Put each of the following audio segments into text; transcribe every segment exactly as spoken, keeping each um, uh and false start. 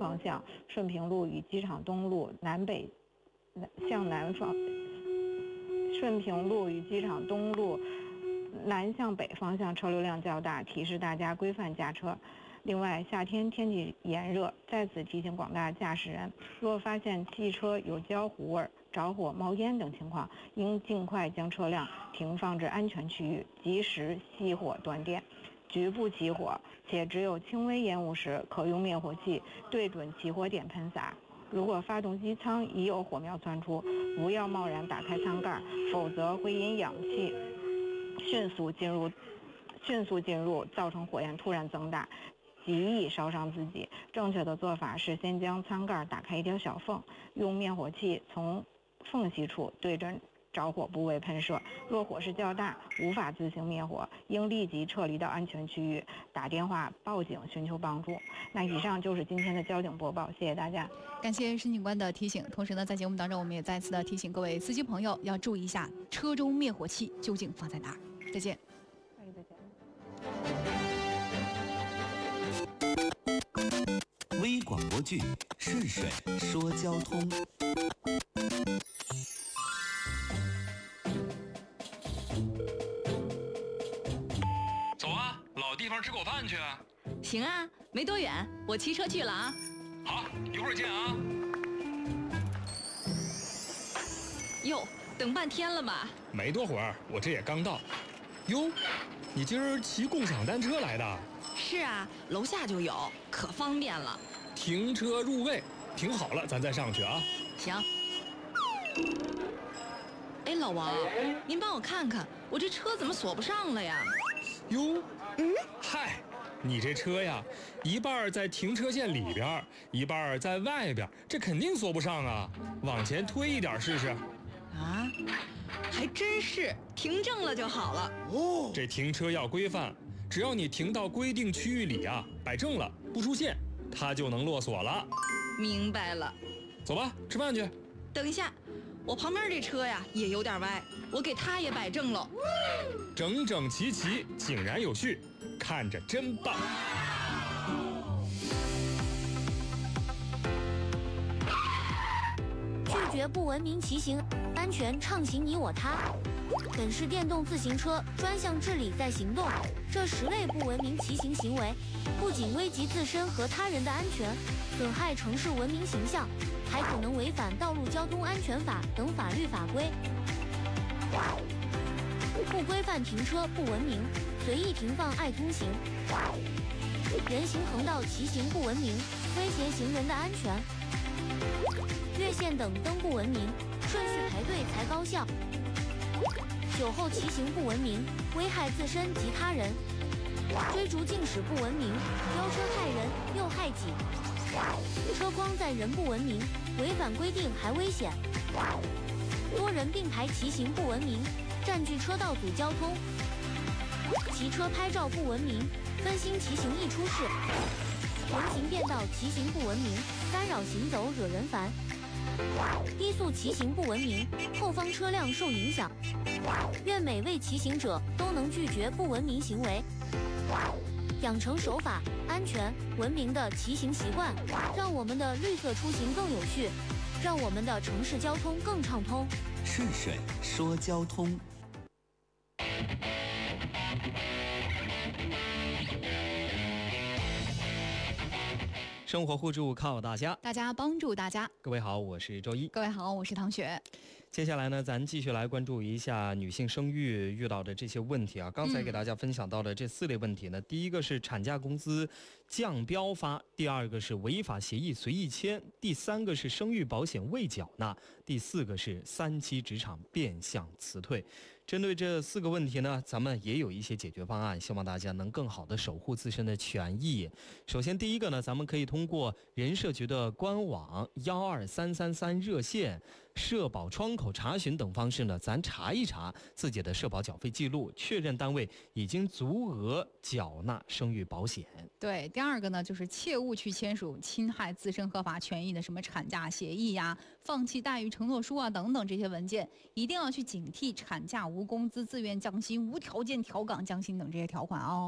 方向，顺平路与机场东路南北向南方，顺平路与机场东路南向北方向车流量较大，提示大家规范驾车。另外，夏天天气炎热，在此提醒广大驾驶人，若发现汽车有焦糊味、着火、冒烟等情况，应尽快将车辆停放至安全区域，及时熄火断电。局部起火且只有轻微烟雾时，可用灭火器对准起火点喷洒。如果发动机舱已有火苗窜出，不要贸然打开舱盖，否则会因氧气迅速进入迅速进入，造成火焰突然增大，极易烧伤自己。正确的做法是先将舱盖打开一条小缝，用灭火器从缝隙处对准着火部位喷射。若火势较大，无法自行灭火，应立即撤离到安全区域，打电话报警寻求帮助。那以上就是今天的交警播报，谢谢大家。 感谢申警官的提醒。同时呢，在节目当中，我们也再次的提醒各位司机朋友要注意一下车中灭火器究竟放在哪儿。再见。 哎，再见。 微广播剧《顺水说交通》。 走啊，老地方吃口饭去。 行啊，没多远，我骑车去了啊。 好，一会儿见啊。 哟，等半天了吧？ 没多会儿，我这也刚到。哟，你今儿骑共享单车来的？ 是啊，楼下就有，可方便了。 停车入位，停好了咱再上去啊。 行。哎，老王，您帮我看看，我这车怎么锁不上了呀？ 哟，嗯，嗨，你这车呀，一半在停车线里边，一半在外边，这肯定锁不上啊。往前推一点试试。 啊，还真是，停正了就好了。 哦，这停车要规范，只要你停到规定区域里啊，摆正了，不出现，它就能落锁了。 明白了。 走吧，吃饭去。 等一下，我旁边这车呀也有点歪，我给它也摆正了。 整整齐齐，井然有序，看着真棒。 拒绝不文明骑行，安全畅行你我他。本市电动自行车专项治理在行动，这十类不文明骑行行为，不仅危及自身和他人的安全，损害城市文明形象，还可能违反《道路交通安全法》等法律法规。不规范停车不文明，随意停放爱通行。人行横道骑行不文明，威胁行人的安全。越线等灯不文明，顺序排队才高效。酒后骑行不文明，危害自身及他人。追逐竞驶不文明，飙车害人又害己。车筐载人不文明，违反规定还危险。多人并排骑行不文明，占据车道阻交通。骑车拍照不文明，分心骑行易出事。人行便道骑行不文明，干扰行走惹人烦。低速骑行不文明，后方车辆受影响。愿每位骑行者都能拒绝不文明行为，养成守法、安全、文明的骑行习惯，让我们的绿色出行更有序，让我们的城市交通更畅通。 顺水说交通。 生活互助靠大家， 大家帮助大家。 各位好，我是周一。 各位好，我是唐雪。 接下来呢，咱继续来关注一下女性生育遇到的这些问题啊。刚才给大家分享到的这四类问题呢，嗯、第一个是产假工资降标发，第二个是违法协议随意签，第三个是生育保险未缴纳，第四个是三期职场变相辞退。针对这四个问题呢，咱们也有一些解决方案，希望大家能更好的守护自身的权益。首先第一个呢，咱们可以通过人社局的官网、幺二三三三热线、社保窗口查询等方式呢，咱查一查自己的社保缴费记录，确认单位已经足额缴纳生育保险。 对，第二个呢，就是切勿去签署侵害自身合法权益的什么产假协议呀、放弃待遇承诺书啊等等这些文件，一定要去警惕产假无工资、自愿降薪、无条件调岗降薪等这些条款哦。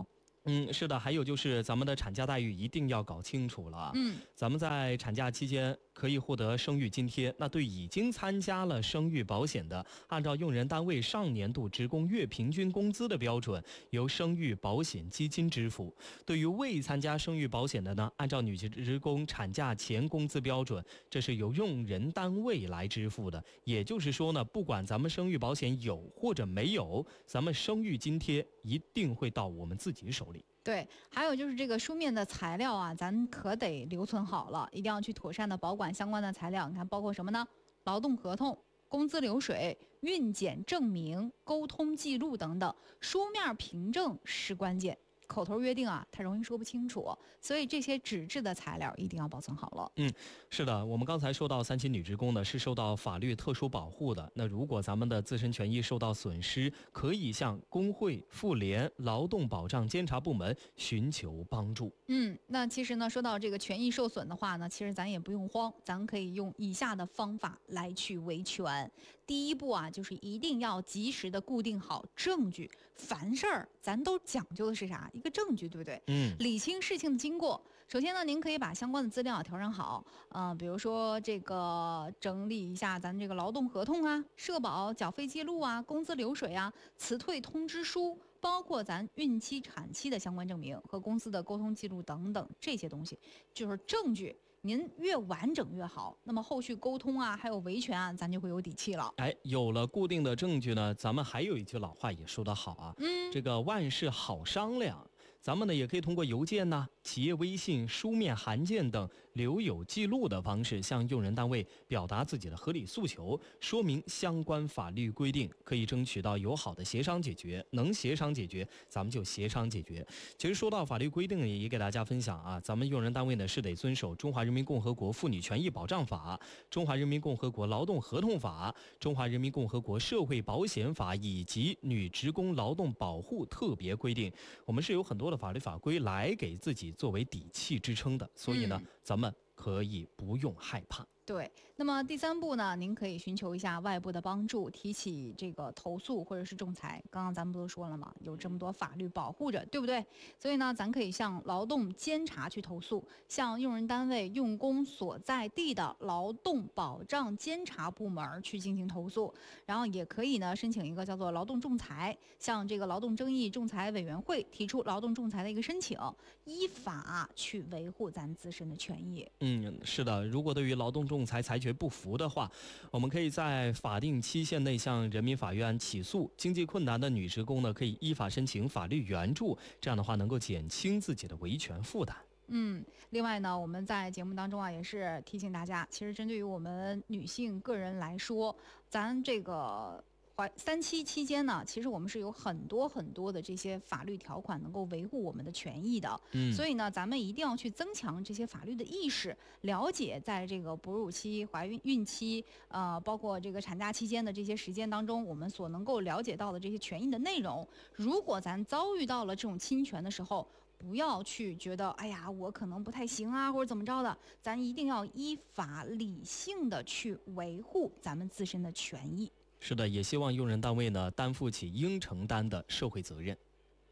嗯，是的，还有就是咱们的产假待遇一定要搞清楚了。 嗯， 咱们在产假期间可以获得生育津贴，那对已经参加了生育保险的，按照用人单位上年度职工月平均工资的标准，由生育保险基金支付；对于未参加生育保险的呢，按照女职工产假前工资标准，这是由用人单位来支付的。也就是说呢，不管咱们生育保险有或者没有，咱们生育津贴一定会到我们自己手里。 对，还有就是这个书面的材料啊，咱可得留存好了，一定要去妥善的保管相关的材料。你看，包括什么呢？劳动合同、工资流水、孕检证明、沟通记录等等，书面凭证是关键。口头约定啊，它容易说不清楚，所以这些纸质的材料一定要保存好了。 嗯，是的，我们刚才说到三期女职工呢是受到法律特殊保护的，那如果咱们的自身权益受到损失，可以向工会、妇联、劳动保障监察部门寻求帮助。 嗯，那其实呢，说到这个权益受损的话呢，其实咱也不用慌，咱可以用以下的方法来去维权。第一步啊，就是一定要及时的固定好证据。凡事儿咱都讲究的是啥？一个证据，对不对？ 嗯， 理清事情的经过。首先呢，您可以把相关的资料调整好，嗯、呃，比如说这个整理一下咱这个劳动合同啊、社保缴费记录啊、工资流水啊、辞退通知书，包括咱孕期、产期的相关证明和公司的沟通记录等等这些东西，就是证据。您越完整越好，那么后续沟通啊，还有维权啊，咱就会有底气了。 哎，有了固定的证据呢，咱们还有一句老话也说得好啊， 嗯， 这个万事好商量。咱们呢也可以通过邮件呐、企业微信、书面函件等留有记录的方式，向用人单位表达自己的合理诉求，说明相关法律规定，可以争取到友好的协商解决。能协商解决，咱们就协商解决。其实说到法律规定，也给大家分享啊，咱们用人单位呢是得遵守《中华人民共和国妇女权益保障法》、《中华人民共和国劳动合同法》、《中华人民共和国社会保险法》以及《女职工劳动保护特别规定》。我们是有很多的法律法规来给自己作为底气支撑的，所以呢， 嗯、 咱们可以不用害怕。 对，那么第三步呢，您可以寻求一下外部的帮助，提起这个投诉或者是仲裁。刚刚咱们不都说了吗？有这么多法律保护着，对不对？所以呢，咱可以向劳动监察去投诉，向用人单位用工所在地的劳动保障监察部门去进行投诉，然后也可以呢申请一个叫做劳动仲裁，向这个劳动争议仲裁委员会提出劳动仲裁的一个申请，依法去维护咱自身的权益。 嗯，是的，如果对于劳动仲裁裁决不服的话，我们可以在法定期限内向人民法院起诉。经济困难的女职工呢，可以依法申请法律援助，这样的话能够减轻自己的维权负担。 嗯，另外呢，我们在节目当中啊，也是提醒大家，其实针对于我们女性个人来说，咱这个怀三期期间呢，其实我们是有很多很多的这些法律条款能够维护我们的权益的。 嗯， 所以呢，咱们一定要去增强这些法律的意识，了解在这个哺乳期、怀孕、孕期，呃，包括这个产假期间的这些时间当中，我们所能够了解到的这些权益的内容。如果咱遭遇到了这种侵权的时候，不要去觉得哎呀我可能不太行啊，或者怎么着的，咱一定要依法理性的去维护咱们自身的权益。 是的，也希望用人单位呢担负起应承担的社会责任。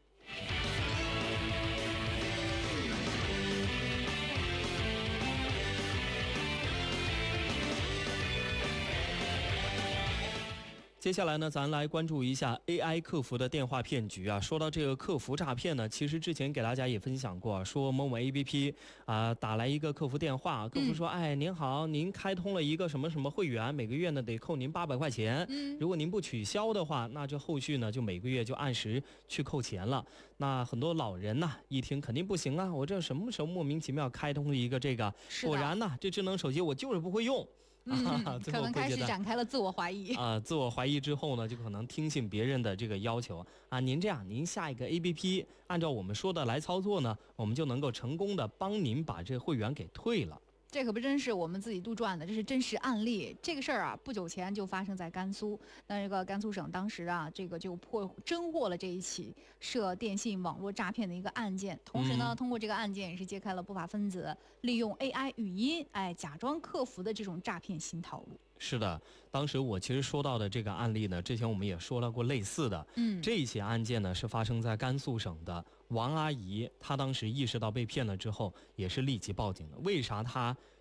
接下来呢，咱来关注一下 A I 客服的电话骗局啊。说到这个客服诈骗呢，其实之前给大家也分享过，说某某 A P P 啊、呃、打来一个客服电话，客服说，嗯、哎，您好，您开通了一个什么什么会员，每个月呢得扣您八百块钱， 嗯， 如果您不取消的话，那这后续呢就每个月就按时去扣钱了。那很多老人呐、啊、一听肯定不行啊，我这什么时候莫名其妙开通了一个这个，果然呢这智能手机我就是不会用。 嗯，可能开始展开了自我怀疑啊、呃，自我怀疑之后呢，就可能听信别人的这个要求啊。您这样，您下一个 A P P， 按照我们说的来操作呢，我们就能够成功的帮您把这会员给退了。 这可不真是我们自己杜撰的，这是真实案例。这个事儿啊，不久前就发生在甘肃。那这个甘肃省当时啊，这个就破侦获了这一起涉电信网络诈骗的一个案件。同时呢， 嗯、 通过这个案件也是揭开了不法分子利用 A I 语音，哎，假装客服的这种诈骗新套路。 是的，当时我其实说到的这个案例呢，之前我们也说了过类似的。 嗯， 这一起案件呢是发生在甘肃省的。王阿姨她当时意识到被骗了之后，也是立即报警的。为啥她